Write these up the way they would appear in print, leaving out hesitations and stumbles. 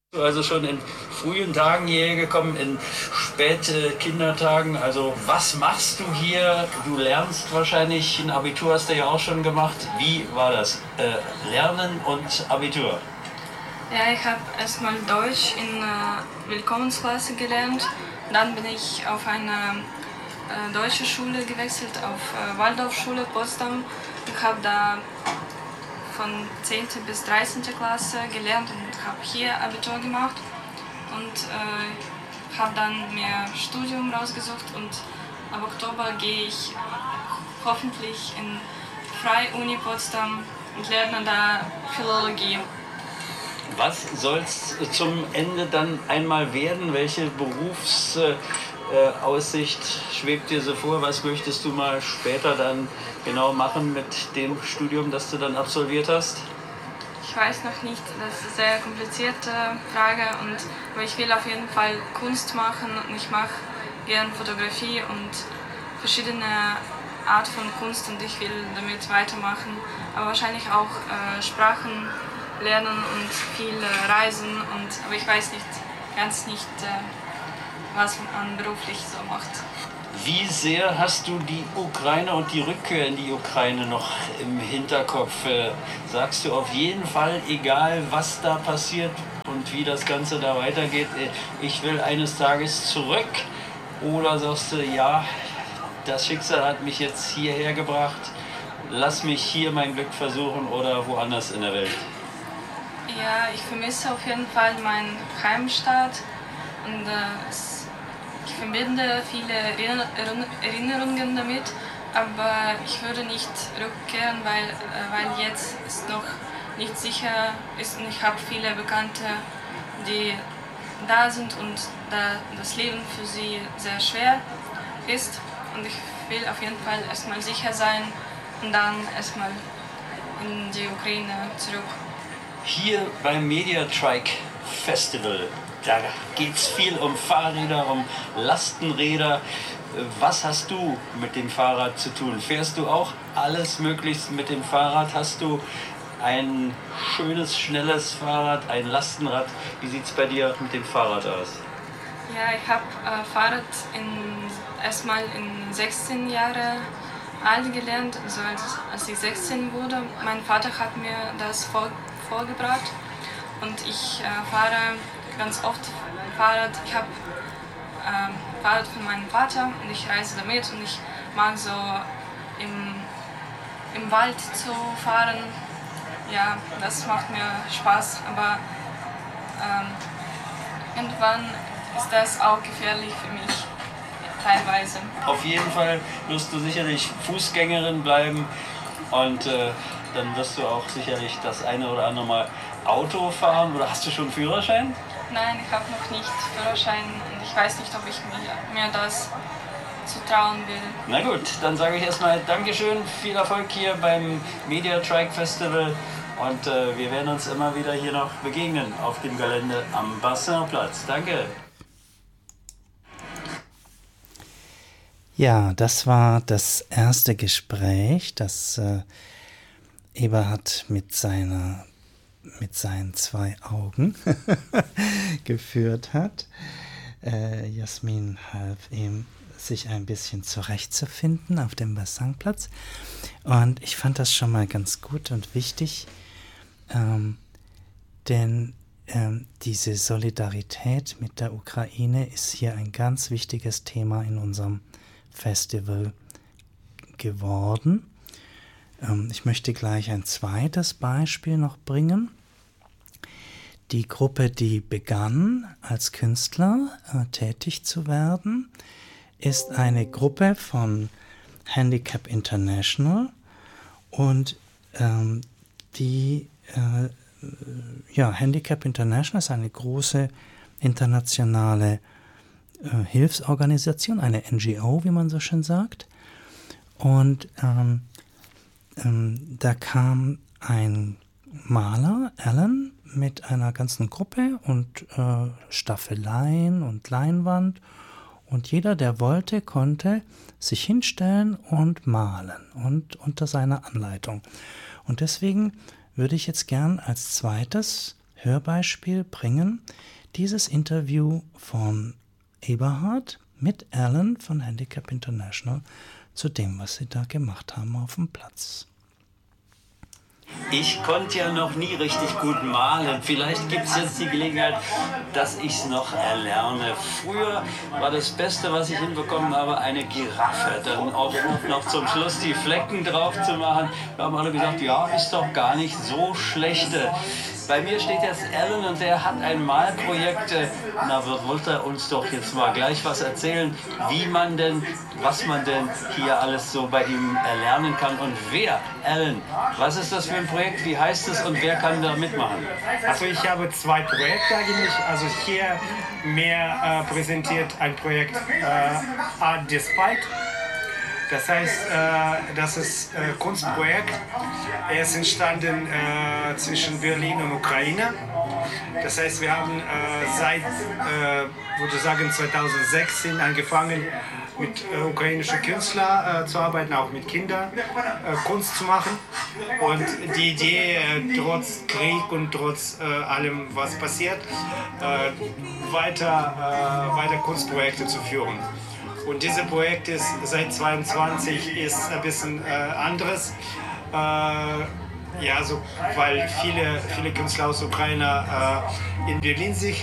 Also schon in frühen Tagen hierher gekommen, in späte Kindertagen. Also was machst du hier? Du lernst wahrscheinlich, ein Abitur hast du ja auch schon gemacht. Wie war das? Lernen und Abitur? Ja, ich habe erstmal Deutsch in Willkommensklasse gelernt. Dann bin ich auf eine deutsche Schule gewechselt, auf Waldorfschule Potsdam. Ich habe da von 10. bis 13. Klasse gelernt und habe hier Abitur gemacht und habe dann mir Studium rausgesucht und ab Oktober gehe ich hoffentlich in Freie Uni Potsdam und lerne da Philologie. Was soll es zum Ende dann einmal werden? Welche Berufsaussicht schwebt dir so vor? Was möchtest du mal später dann genau machen mit dem Studium, das du dann absolviert hast? Ich weiß noch nicht, das ist eine sehr komplizierte Frage, aber ich will auf jeden Fall Kunst machen und ich mache gerne Fotografie und verschiedene Art von Kunst und ich will damit weitermachen, aber wahrscheinlich auch Sprachen lernen und viel reisen aber ich weiß ganz nicht, was man beruflich so macht. Wie sehr hast du die Ukraine und die Rückkehr in die Ukraine noch im Hinterkopf? Sagst du auf jeden Fall, egal was da passiert und wie das Ganze da weitergeht, ich will eines Tages zurück? Oder sagst du, ja, das Schicksal hat mich jetzt hierher gebracht, lass mich hier mein Glück versuchen oder woanders in der Welt? Ja, ich vermisse auf jeden Fall meinen Heimstaat und ich verbinde viele Erinnerungen damit, aber ich würde nicht rückkehren, weil jetzt ist noch nicht sicher ist und ich habe viele Bekannte, die da sind und das Leben für sie sehr schwer ist und ich will auf jeden Fall erstmal sicher sein und dann erstmal in die Ukraine zurück. Hier beim Mediatrike Festival, da geht es viel um Fahrräder, um Lastenräder. Was hast du mit dem Fahrrad zu tun? Fährst du auch alles möglichst mit dem Fahrrad? Hast du ein schönes, schnelles Fahrrad, ein Lastenrad? Wie sieht es bei dir mit dem Fahrrad aus? Ja, ich habe Fahrrad erstmal in 16 Jahre alt gelernt, also als ich 16 wurde. Mein Vater hat mir das vorgebracht und ich fahre ganz oft Fahrrad. Ich habe Fahrrad von meinem Vater und ich reise damit und ich mag so im Wald zu fahren. Ja, das macht mir Spaß, aber irgendwann ist das auch gefährlich für mich, teilweise. Auf jeden Fall wirst du sicherlich Fußgängerin bleiben und dann wirst du auch sicherlich das eine oder andere Mal Auto fahren. Oder hast du schon einen Führerschein? Nein, ich habe noch nicht Führerschein und ich weiß nicht, ob ich mir das zutrauen will. Na gut, dann sage ich erstmal Dankeschön, viel Erfolg hier beim Mediatrike Festival und wir werden uns immer wieder hier noch begegnen auf dem Gelände am Bassinplatz. Danke. Ja, das war das erste Gespräch, das Eberhard mit seinen 2 Augen geführt hat. Jasmin half ihm, sich ein bisschen zurechtzufinden auf dem Bassinplatz. Und ich fand das schon mal ganz gut und wichtig, denn diese Solidarität mit der Ukraine ist hier ein ganz wichtiges Thema in unserem Festival geworden. Ich möchte gleich ein zweites Beispiel noch bringen. Die Gruppe, die begann, als Künstler tätig zu werden, ist eine Gruppe von Handicap International und Handicap International ist eine große internationale Hilfsorganisation, eine NGO, wie man so schön sagt. Und da kam ein Maler, Alan, mit einer ganzen Gruppe und Staffeleien und Leinwand. Und jeder, der wollte, konnte sich hinstellen und malen und unter seiner Anleitung. Und deswegen würde ich jetzt gern als zweites Hörbeispiel bringen, dieses Interview von Eberhard mit Alan von Handicap International zu dem, was sie da gemacht haben auf dem Platz. Ich konnte ja noch nie richtig gut malen. Vielleicht gibt es jetzt die Gelegenheit, dass ich es noch erlerne. Früher war das Beste, was ich hinbekommen habe, eine Giraffe. Dann auch noch zum Schluss die Flecken drauf zu machen. Wir haben alle gesagt, ja, ist doch gar nicht so schlecht. Bei mir steht jetzt Alan und der hat ein Malprojekt. Na, wollte er uns doch jetzt mal gleich was erzählen, was man denn hier alles so bei ihm erlernen kann und wer. Alan, was ist das für ein Projekt? Wie heißt es und wer kann da mitmachen? Also ich habe 2 Projekte eigentlich. Also hier mehr präsentiert ein Projekt Art Despite. Das heißt, das ist ein Kunstprojekt. Er ist entstanden zwischen Berlin und Ukraine. Das heißt, wir haben seit, würde sagen, 2016 angefangen, mit ukrainischen Künstlern zu arbeiten, auch mit Kindern Kunst zu machen. Und die Idee, trotz Krieg und trotz allem, was passiert, weiter Kunstprojekte zu führen. Und dieses Projekt ist seit 2022 ist ein bisschen anderes, ja, so, weil viele Künstler aus Ukraine in Berlin sich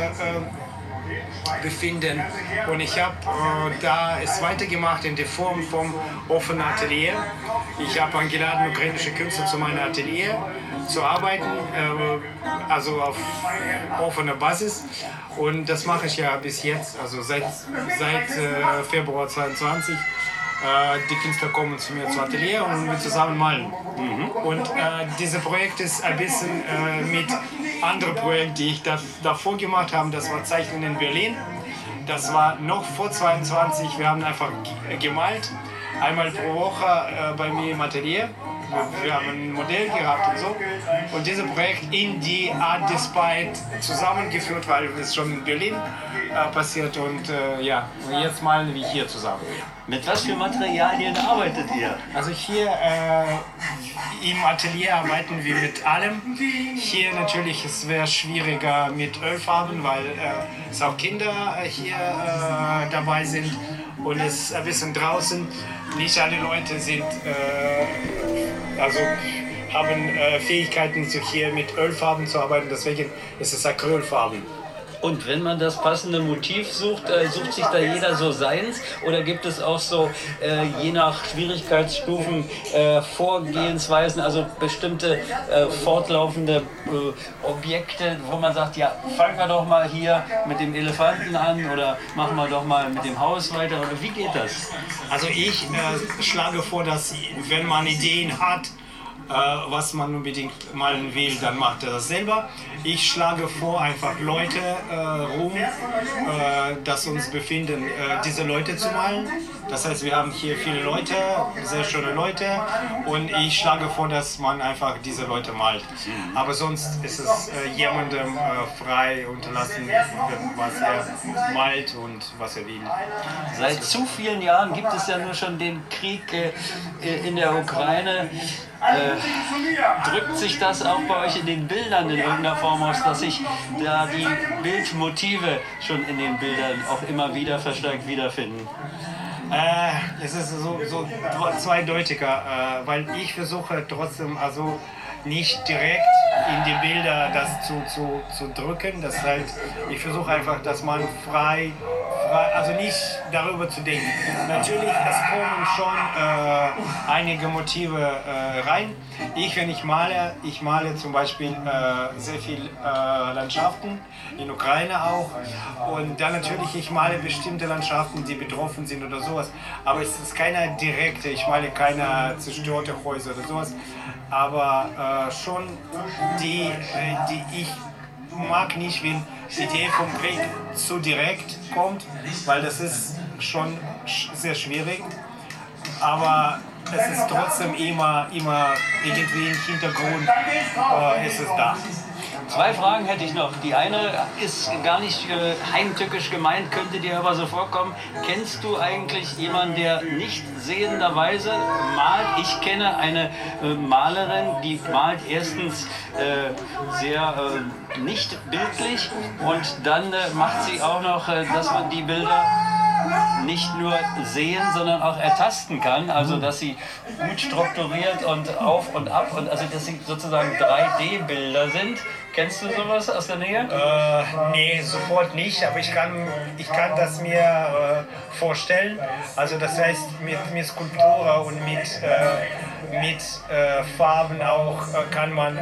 befinden. Und ich habe da es weitergemacht in der Form vom offenen Atelier. Ich habe eingeladen, ukrainische Künstler zu meinem Atelier zu arbeiten, also auf offener Basis. Und das mache ich ja bis jetzt, also seit Februar 2022. Die Künstler kommen zu mir zum Atelier und wir zusammen malen. Und dieses Projekt ist ein bisschen mit anderen Projekten, die ich davor gemacht habe. Das war Zeichnen in Berlin. Das war noch vor 22. Wir haben einfach gemalt, einmal pro Woche bei mir im Atelier. Wir haben ein Modell gehabt und so. Und dieses Projekt in die Art Despite zusammengeführt, weil es schon in Berlin passiert. Und ja, und jetzt malen wir hier zusammen. Mit was für Materialien arbeitet ihr? Also hier im Atelier arbeiten wir mit allem. Hier natürlich es wäre schwieriger mit Ölfarben, weil es auch Kinder hier dabei sind und es ist ein bisschen draußen. Nicht alle Leute sind haben Fähigkeiten, hier mit Ölfarben zu arbeiten. Deswegen ist es Acrylfarben. Und wenn man das passende Motiv sucht, sucht sich da jeder so seins? Oder gibt es auch so, je nach Schwierigkeitsstufen, Vorgehensweisen, also bestimmte fortlaufende Objekte, wo man sagt, ja, fangen wir doch mal hier mit dem Elefanten an oder machen wir doch mal mit dem Haus weiter? Oder wie geht das? Also ich schlage vor, dass wenn man Ideen hat, was man unbedingt malen will, dann macht er das selber. Ich schlage vor, einfach Leute das uns befinden, diese Leute zu malen. Das heißt, wir haben hier viele Leute, sehr schöne Leute und ich schlage vor, dass man einfach diese Leute malt. Aber sonst ist es jemandem frei unterlassen, was er malt und was er will. Seit zu vielen Jahren gibt es ja nur schon den Krieg in der Ukraine. Drückt sich das auch bei euch in den Bildern in irgendeiner Form aus, dass sich da die Bildmotive schon in den Bildern auch immer wieder verstärkt wiederfinden? Es ist so zweideutiger, weil ich versuche trotzdem also nicht direkt in die Bilder das zu drücken. Das heißt, ich versuche einfach, dass man frei, also nicht darüber zu denken. Natürlich, es kommen schon einige Motive rein. Wenn ich male zum Beispiel sehr viel Landschaften, in Ukraine auch. Und dann natürlich, ich male bestimmte Landschaften, die betroffen sind oder sowas. Aber es ist keine direkte, ich male keine zerstörte Häuser oder sowas. Aber schon die ich mag nicht, wenn die Idee vom Krieg zu direkt kommt, weil das ist schon sehr schwierig. Aber es ist trotzdem immer irgendwie im Hintergrund ist es da. 2 Fragen hätte ich noch. Die eine ist gar nicht heimtückisch gemeint, könnte dir aber so vorkommen. Kennst du eigentlich jemanden, der nicht sehenderweise malt? Ich kenne eine Malerin, die malt erstens sehr nicht bildlich und dann macht sie auch noch, dass man die Bilder nicht nur sehen, sondern auch ertasten kann, also dass sie gut strukturiert und auf und ab und also dass sie sozusagen 3D-Bilder sind. Kennst du sowas aus der Nähe? Nee, sofort nicht, aber ich kann das mir vorstellen. Also das heißt mit Skulptur und mit Farben auch kann man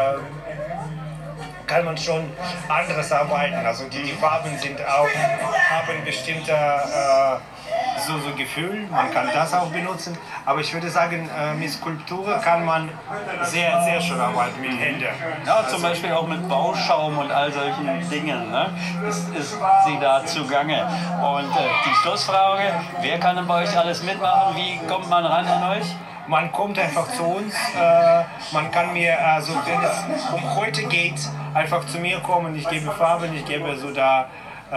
schon anderes arbeiten. Also die Farben sind auch, haben bestimmte so Gefühl, man kann das auch benutzen. Aber ich würde sagen, mit Skulptur kann man sehr, sehr schön arbeiten, mit Händen. Ja, zum Beispiel auch mit Bauschaum und all solchen Dingen, ne? ist sie da zugange. Und die Schlussfrage, wer kann denn bei euch alles mitmachen? Wie kommt man ran an euch? Man kommt einfach zu uns, man kann mir, also wenn es um heute geht, einfach zu mir kommen, ich gebe Farben, ich gebe so da,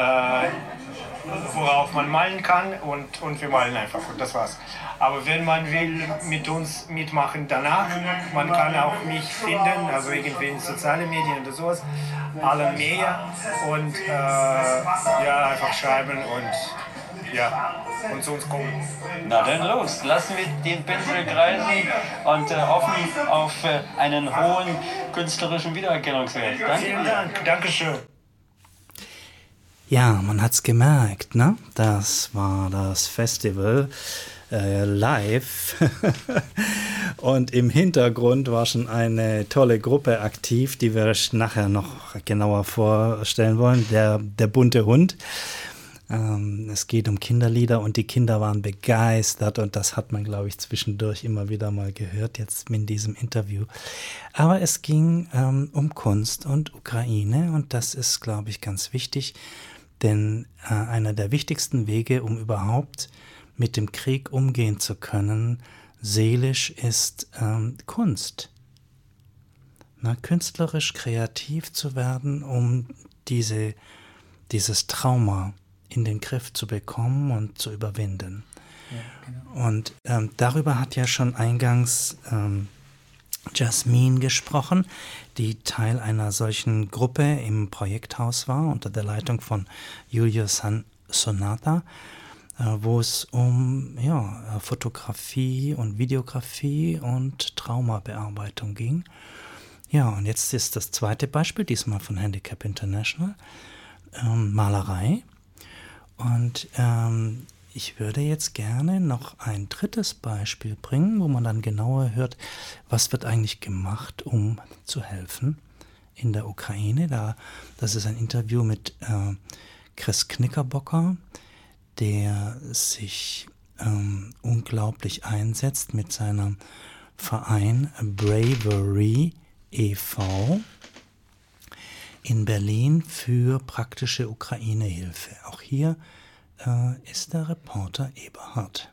worauf man malen kann und wir malen einfach und das war's. Aber wenn man will mit uns mitmachen danach, man kann auch mich finden, also irgendwie in sozialen Medien oder sowas, alle mehr und ja, einfach schreiben und zu uns kommen. Na dann los, lassen wir den Pinsel kreisen und hoffen auf einen hohen künstlerischen Wiedererkennungswert. Danke. Vielen Dank, Dankeschön. Ja, man hat's gemerkt, ne? Das war das Festival live und im Hintergrund war schon eine tolle Gruppe aktiv, die wir nachher noch genauer vorstellen wollen, der bunte Hund. Es geht um Kinderlieder und die Kinder waren begeistert und das hat man, glaube ich, zwischendurch immer wieder mal gehört, jetzt in diesem Interview. Aber es ging um Kunst und Ukraine und das ist, glaube ich, ganz wichtig, denn einer der wichtigsten Wege, um überhaupt mit dem Krieg umgehen zu können, seelisch, ist Kunst. Künstlerisch kreativ zu werden, um dieses Trauma in den Griff zu bekommen und zu überwinden. Ja, genau. Und darüber hat ja schon eingangs Jasmin gesprochen, die Teil einer solchen Gruppe im Projekthaus war, unter der Leitung von Julius Sonata, wo es um Fotografie und Videografie und Traumabearbeitung ging. Ja, und jetzt ist das zweite Beispiel, diesmal von Handicap International, Malerei. Und ich würde jetzt gerne noch ein drittes Beispiel bringen, wo man dann genauer hört, was wird eigentlich gemacht, um zu helfen in der Ukraine. Das ist ein Interview mit Chris Knickerbocker, der sich unglaublich einsetzt mit seinem Verein Bravery e.V. in Berlin für praktische Ukraine-Hilfe. Auch hier ist der Reporter Eberhard.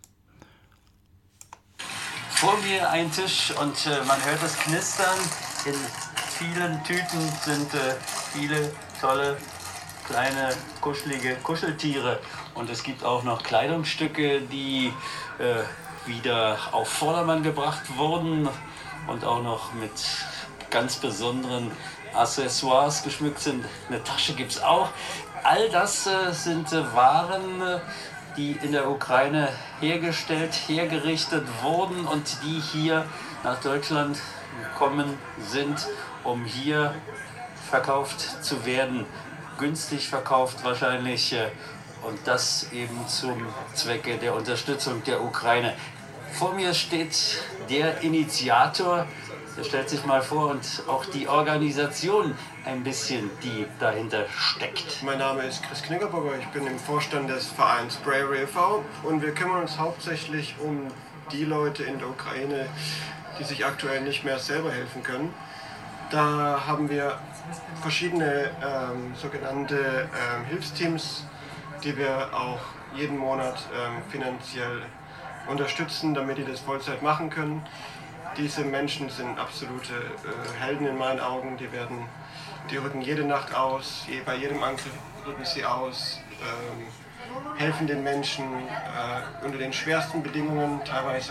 Vor mir ein Tisch und man hört es knistern. In vielen Tüten sind viele tolle, kleine, kuschelige Kuscheltiere. Und es gibt auch noch Kleidungsstücke, die wieder auf Vordermann gebracht wurden und auch noch mit ganz besonderen Accessoires geschmückt sind. Eine Tasche gibt es auch. All das sind Waren, die in der Ukraine hergestellt, hergerichtet wurden und die hier nach Deutschland gekommen sind, um hier verkauft zu werden. Günstig verkauft wahrscheinlich und das eben zum Zwecke der Unterstützung der Ukraine. Vor mir steht der Initiator. Der stellt sich mal vor und auch die Organisation ein bisschen, die dahinter steckt. Mein Name ist Chris Knickerbocker, ich bin im Vorstand des Vereins Bravery e.V. und wir kümmern uns hauptsächlich um die Leute in der Ukraine, die sich aktuell nicht mehr selber helfen können. Da haben wir verschiedene sogenannte Hilfsteams, die wir auch jeden Monat finanziell unterstützen, damit die das Vollzeit machen können. Diese Menschen sind absolute Helden in meinen Augen. Die werden Die rücken jede Nacht aus, bei jedem Angriff rücken sie aus, helfen den Menschen unter den schwersten Bedingungen, teilweise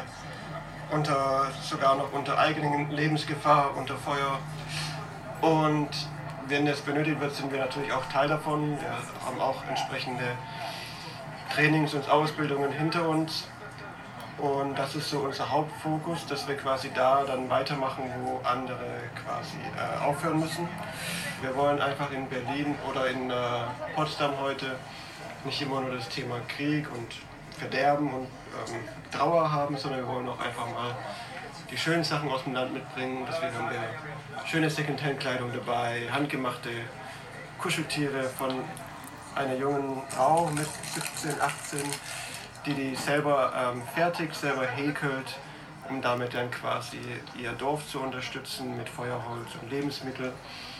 sogar noch unter eigenen Lebensgefahr, unter Feuer. Und wenn das benötigt wird, sind wir natürlich auch Teil davon. Wir haben auch entsprechende Trainings und Ausbildungen hinter uns. Und das ist so unser Hauptfokus, dass wir quasi da dann weitermachen, wo andere quasi aufhören müssen. Wir wollen einfach in Berlin oder in Potsdam heute nicht immer nur das Thema Krieg und Verderben und Trauer haben, sondern wir wollen auch einfach mal die schönen Sachen aus dem Land mitbringen. Deswegen haben wir schöne Secondhand-Kleidung dabei, handgemachte Kuscheltiere von einer jungen Frau mit 17, 18, die selber fertigt, selber häkelt, um damit dann quasi ihr Dorf zu unterstützen mit Feuerholz und Lebensmittel.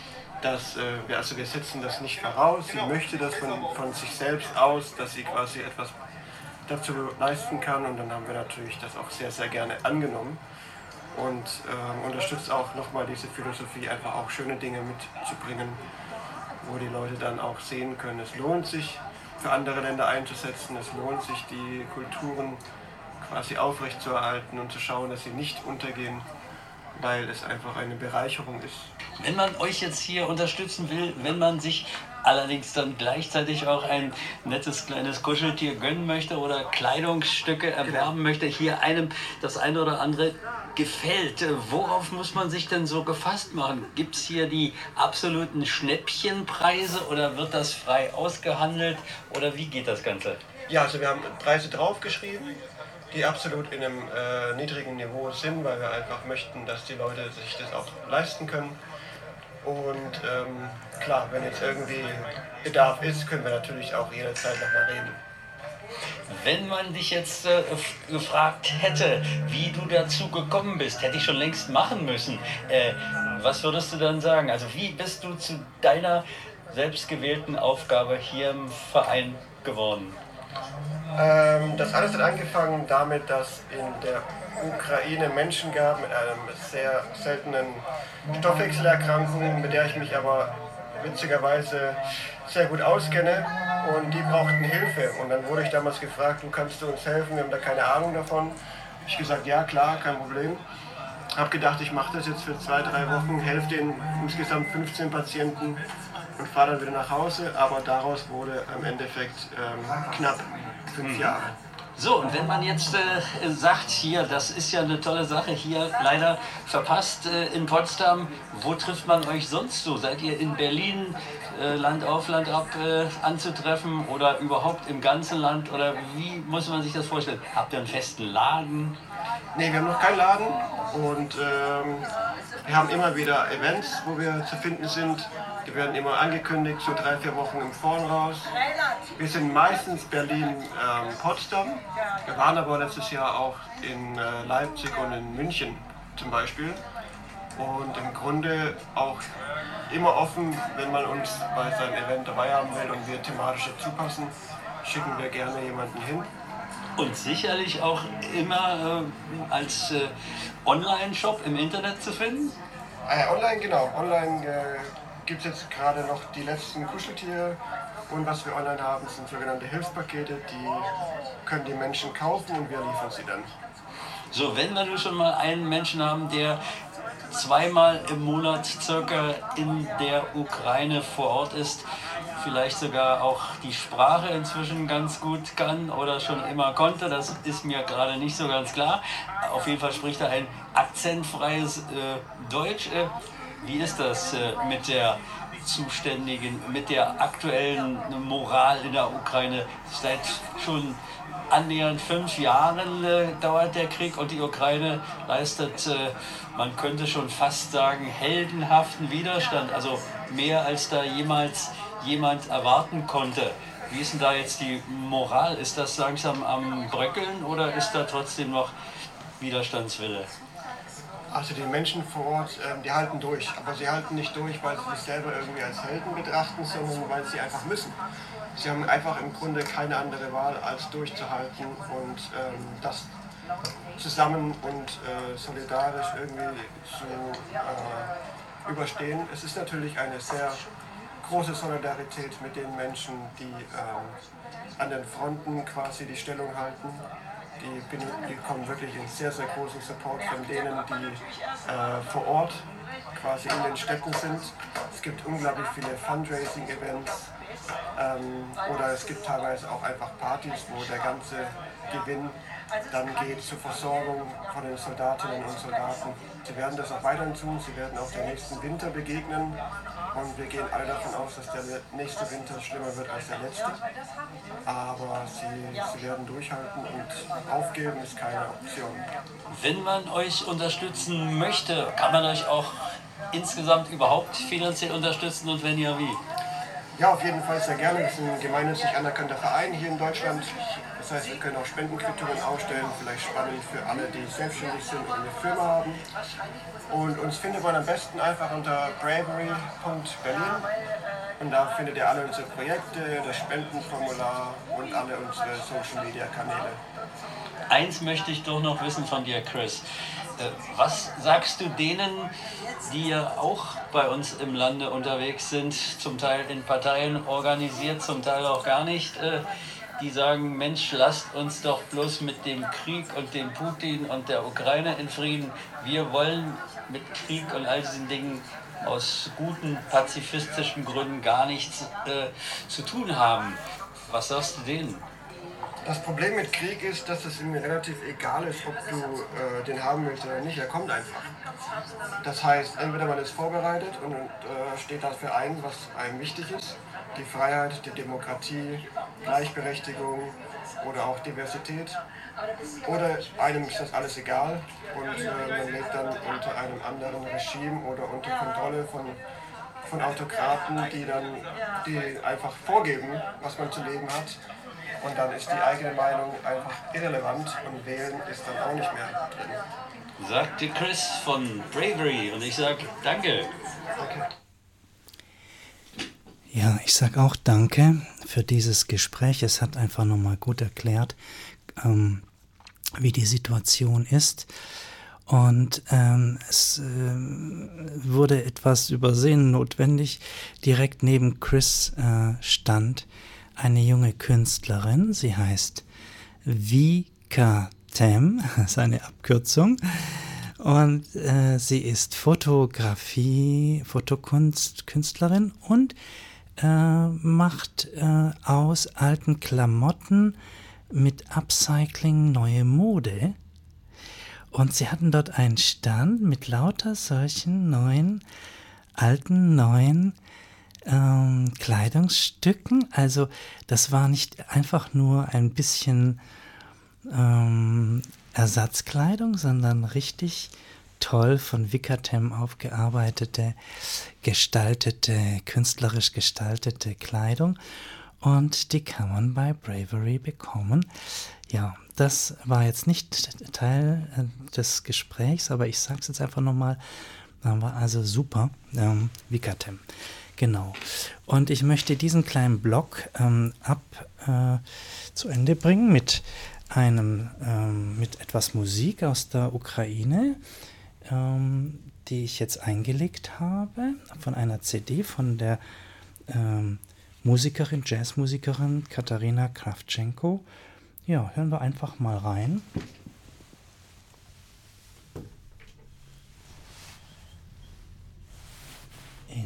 Wir setzen das nicht voraus, sie möchte das von sich selbst aus, dass sie quasi etwas dazu leisten kann, und dann haben wir natürlich das auch sehr, sehr gerne angenommen und unterstützt auch nochmal diese Philosophie, einfach auch schöne Dinge mitzubringen, wo die Leute dann auch sehen können, es lohnt sich für andere Länder einzusetzen, es lohnt sich die Kulturen quasi aufrechtzuerhalten und zu schauen, dass sie nicht untergehen, weil es einfach eine Bereicherung ist. Wenn man euch jetzt hier unterstützen will, wenn man sich allerdings dann gleichzeitig auch ein nettes kleines Kuscheltier gönnen möchte oder Kleidungsstücke erwerben möchte, hier einem das eine oder andere gefällt, worauf muss man sich denn so gefasst machen? Gibt es hier die absoluten Schnäppchenpreise oder wird das frei ausgehandelt oder wie geht das Ganze? Ja, also wir haben Preise draufgeschrieben, die absolut in einem niedrigen Niveau sind, weil wir einfach möchten, dass die Leute sich das auch leisten können. Und klar, wenn jetzt irgendwie Bedarf ist, können wir natürlich auch jederzeit nochmal reden. Wenn man dich jetzt gefragt hätte, wie du dazu gekommen bist, hätte ich schon längst machen müssen. Was würdest du dann sagen? Also wie bist du zu deiner selbstgewählten Aufgabe hier im Verein geworden? Das alles hat angefangen damit, dass in der Ukraine Menschen gab mit einer sehr seltenen Stoffwechselerkrankung, mit der ich mich aber witzigerweise sehr gut auskenne, und die brauchten Hilfe. Und dann wurde ich damals gefragt, kannst du uns helfen, wir haben da keine Ahnung davon. Ich gesagt, ja klar, kein Problem. Habe gedacht, ich mache das jetzt für 2-3 Wochen, helfe den insgesamt 15 Patienten und fahre dann wieder nach Hause, aber daraus wurde im Endeffekt knapp 5 Jahre. So, und wenn man jetzt sagt, hier, das ist ja eine tolle Sache, hier leider verpasst in Potsdam, wo trifft man euch sonst so? Seid ihr in Berlin, Land auf, Land ab anzutreffen oder überhaupt im ganzen Land? Oder wie muss man sich das vorstellen? Habt ihr einen festen Laden? Nee, wir haben noch keinen Laden und wir haben immer wieder Events, wo wir zu finden sind. Die werden immer angekündigt, so 3-4 Wochen im Voraus. Wir sind meistens Berlin-Potsdam. Wir waren aber letztes Jahr auch in Leipzig und in München zum Beispiel. Und im Grunde auch immer offen, wenn man uns bei seinem Event dabei haben will und wir thematisch dazu passen, schicken wir gerne jemanden hin. Und sicherlich auch immer als Online-Shop im Internet zu finden? Online, genau. Online gibt es jetzt gerade noch die letzten Kuscheltiere, und was wir online haben, sind sogenannte Hilfspakete, die können die Menschen kaufen und wir liefern sie dann. So, wenn wir nun schon mal einen Menschen haben, der 2-mal im Monat circa in der Ukraine vor Ort ist, vielleicht sogar auch die Sprache inzwischen ganz gut kann oder schon immer konnte, das ist mir gerade nicht so ganz klar. Auf jeden Fall spricht er ein akzentfreies Deutsch. Wie ist das mit der mit der aktuellen Moral in der Ukraine? Seit schon annähernd 5 Jahren dauert der Krieg und die Ukraine leistet, man könnte schon fast sagen, heldenhaften Widerstand. Also mehr als da jemals jemand erwarten konnte. Wie ist denn da jetzt die Moral? Ist das langsam am Bröckeln oder ist da trotzdem noch Widerstandswille? Also die Menschen vor Ort, die halten durch, aber sie halten nicht durch, weil sie sich selber irgendwie als Helden betrachten, sondern weil sie einfach müssen. Sie haben einfach im Grunde keine andere Wahl, als durchzuhalten und das zusammen und solidarisch irgendwie zu überstehen. Es ist natürlich eine sehr große Solidarität mit den Menschen, die an den Fronten quasi die Stellung halten. Die bekommen wirklich einen sehr, sehr großen Support von denen, die vor Ort quasi in den Städten sind. Es gibt unglaublich viele Fundraising-Events oder es gibt teilweise auch einfach Partys, wo der ganze Gewinn dann geht zur Versorgung von den Soldatinnen und Soldaten. Sie werden das auch weiterhin tun, sie werden auch den nächsten Winter begegnen und wir gehen alle davon aus, dass der nächste Winter schlimmer wird als der letzte. Aber sie werden durchhalten und aufgeben ist keine Option. Wenn man euch unterstützen möchte, kann man euch auch insgesamt überhaupt finanziell unterstützen und wenn ja, wie? Ja, auf jeden Fall sehr gerne. Wir sind ein gemeinnützig anerkannter Verein hier in Deutschland. Das heißt, wir können auch Spendenquittungen ausstellen, vielleicht spannend für alle, die selbstständig sind und eine Firma haben. Und uns findet man am besten einfach unter bravery.berlin. Und da findet ihr alle unsere Projekte, das Spendenformular und alle unsere Social-Media-Kanäle. Eins möchte ich doch noch wissen von dir, Chris. Was sagst du denen, die ja auch bei uns im Lande unterwegs sind, zum Teil in Parteien organisiert, zum Teil auch gar nicht, die sagen, Mensch, lasst uns doch bloß mit dem Krieg und dem Putin und der Ukraine in Frieden. Wir wollen mit Krieg und all diesen Dingen aus guten pazifistischen Gründen gar nichts zu tun haben. Was sagst du denen? Das Problem mit Krieg ist, dass es ihm relativ egal ist, ob du den haben willst oder nicht. Er kommt einfach. Das heißt, entweder man ist vorbereitet und steht dafür ein, was einem wichtig ist. Die Freiheit, die Demokratie, Gleichberechtigung oder auch Diversität. Oder einem ist das alles egal und man lebt dann unter einem anderen Regime oder unter Kontrolle von Autokraten, die einfach vorgeben, was man zu leben hat. Und dann ist die eigene Meinung einfach irrelevant und wählen ist dann auch nicht mehr drin. Sagte Chris von Bravery und ich sage danke. Okay. Ja, ich sage auch danke für dieses Gespräch. Es hat einfach nochmal gut erklärt, wie die Situation ist. Und es wurde etwas übersehen notwendig. Direkt neben Chris stand eine junge Künstlerin. Sie heißt Vika Tem, das ist eine Abkürzung. Und sie ist Fotokunstkünstlerin und macht aus alten Klamotten mit Upcycling neue Mode. Und sie hatten dort einen Stand mit lauter solchen neuen Kleidungsstücken. Also das war nicht einfach nur ein bisschen Ersatzkleidung, sondern richtig toll von Vika Tem aufgearbeitete, künstlerisch gestaltete Kleidung. Und die kann man bei Bravery bekommen. Ja, das war jetzt nicht Teil des Gesprächs, aber ich sage es jetzt einfach nochmal. War also super, Vika Tem. Genau. Und ich möchte diesen kleinen Blog zu Ende bringen mit etwas Musik aus der Ukraine, die ich jetzt eingelegt habe, von einer CD von der Jazzmusikerin Katarina Kravtschenko. Ja, hören wir einfach mal rein.